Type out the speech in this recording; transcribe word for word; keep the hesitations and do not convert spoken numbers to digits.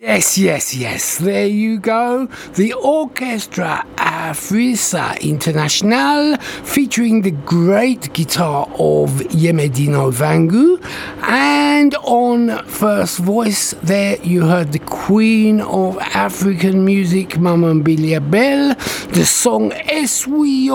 Yes, yes, yes. There you go. The Orchestra Afrisa International featuring the great guitar of Yemedino Vangu. And on first voice there you heard the Queen of African music, Mama Mbilia Bel, the song Es